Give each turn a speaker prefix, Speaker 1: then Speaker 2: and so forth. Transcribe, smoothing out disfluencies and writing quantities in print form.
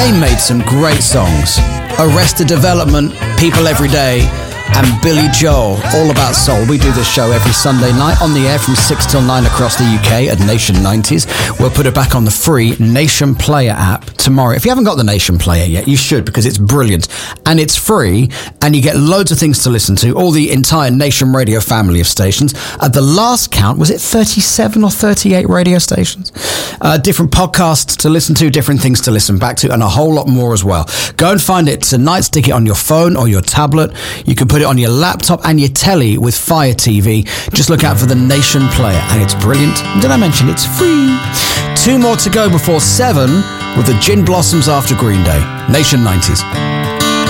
Speaker 1: They made some great songs. Arrested Development, People Every Day, and Billy Joel, All About Soul. We do this show every Sunday night on the air from 6 till 9 across the UK at Nation 90s. We'll put it back on the free Nation Player app tomorrow. If you haven't got the Nation Player yet, you should, because it's brilliant. And it's free, and you get loads of things to listen to, all the entire Nation Radio family of stations. At the last count, was it 37 or 38 radio stations? Different podcasts to listen to, different things to listen back to, and a whole lot more as well. Go and find it tonight. Stick it on your phone or your tablet. You can put it on your laptop and your telly with Fire TV. Just look out for the Nation Player, and it's brilliant. Did I mention it's free? 2 more to go before 7 with the Gin Blossoms after Green Day. Nation 90s.